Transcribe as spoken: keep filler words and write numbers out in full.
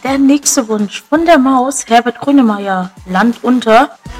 Der nächste Wunsch von der Maus Herbert Grönemeyer. Land unter.